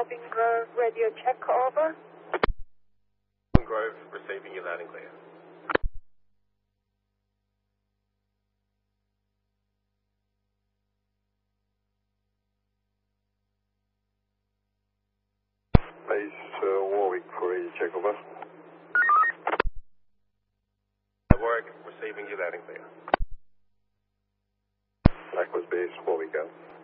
Albion Grove, radio check, over. Albion Grove, receiving you loud and clear. Base Warwick for a check, over. Warwick, receiving you loud and clear. Likewise, base Warwick out.